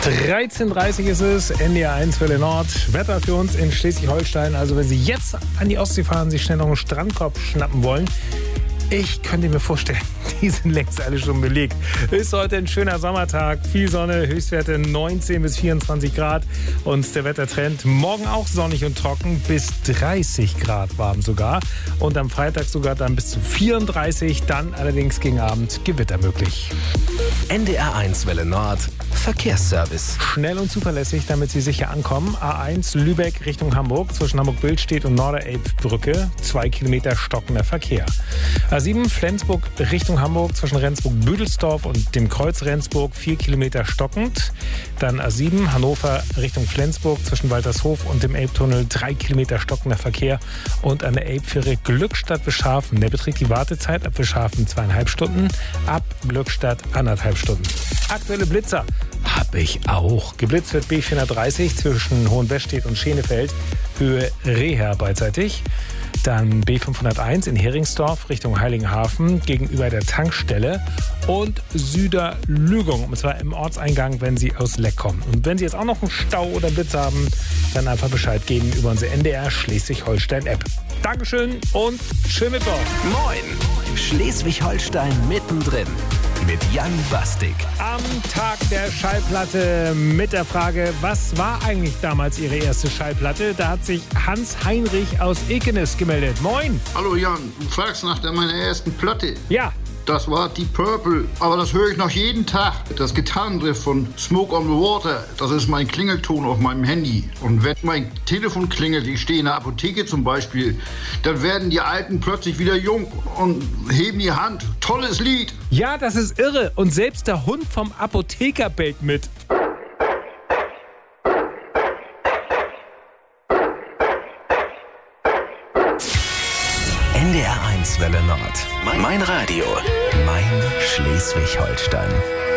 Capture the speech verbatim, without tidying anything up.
dreizehn Uhr dreißig ist es, N D R eins Welle Nord. Wetter für uns in Schleswig-Holstein. Also wenn Sie jetzt an die Ostsee fahren, sich schnell noch einen Strandkorb schnappen wollen, ich könnte mir vorstellen, die sind längst alle schon belegt. Ist heute ein schöner Sommertag, viel Sonne, Höchstwerte neunzehn bis vierundzwanzig Grad. Und der Wettertrend morgen auch sonnig und trocken, bis dreißig Grad warm sogar. Und am Freitag sogar dann bis zu vierunddreißig, dann allerdings gegen Abend Gewitter möglich. N D R eins Welle Nord, Verkehrsservice. Schnell und zuverlässig, damit Sie sicher ankommen. A eins Lübeck Richtung Hamburg, zwischen Hamburg-Billstedt und Norderelbbrücke, zwei Kilometer stockender Verkehr. A sieben Flensburg Richtung Hamburg, zwischen Rendsburg-Büdelsdorf und dem Kreuz Rendsburg, vier Kilometer stockend. Dann A sieben Hannover Richtung Flensburg, zwischen Waltershof und dem Elbtunnel, drei Kilometer stockender Verkehr. Und an der Elbfähre Glückstadt-Wischhafen, der beträgt die Wartezeit ab Wischhafen zweieinhalb Stunden, ab Glückstadt anderthalb Stunden. Aktuelle Blitzer habe ich auch. Geblitzt wird B vierhundertdreißig zwischen Hohenwestedt und Schenefeld, Höhe Reher beidseitig. Dann B fünfhunderteins in Heringsdorf Richtung Heiligenhafen gegenüber der Tankstelle und Süderlügung, und zwar im Ortseingang, wenn Sie aus Leck kommen. Und wenn Sie jetzt auch noch einen Stau oder Blitz haben, dann einfach Bescheid geben über unsere N D R Schleswig-Holstein-App. Dankeschön und schönen Mittwoch. Moin, Schleswig-Holstein mittendrin mit Jan Bastik. Am Tag der Schallplatte mit der Frage, was war eigentlich damals Ihre erste Schallplatte? Da hat sich Hans-Heinrich aus Ekenes gemeldet. Moin! Hallo Jan, du fragst nach der meiner ersten Platte. Ja. Das war Deep Purple, aber das höre ich noch jeden Tag. Das Gitarrenriff von Smoke on the Water, das ist mein Klingelton auf meinem Handy. Und wenn mein Telefon klingelt, ich stehe in der Apotheke zum Beispiel, dann werden die Alten plötzlich wieder jung und heben die Hand. Tolles Lied. Ja, das ist irre. Und selbst der Hund vom Apotheker bellt mit. N D R eins Welle Nord. Mein Radio. Mein Schleswig-Holstein.